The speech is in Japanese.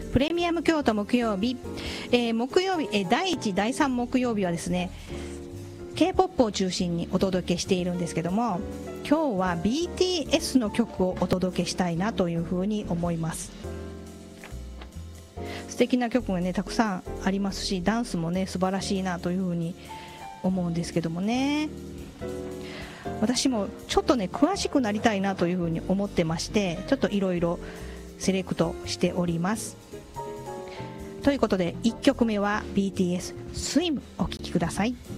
プレミアム京都木曜日、木曜日、第1第3木曜日はですね K-POP を中心にお届けしているんですけども、今日は BTS の曲をお届けしたいなというふうに思います。素敵な曲がねたくさんありますし、ダンスもね素晴らしいなというふうに思うんですけどもね、私もちょっとね詳しくなりたいなというふうに思ってまして、ちょっといろいろセレクトしております。ということで1曲目は BTS スイムお聴きください。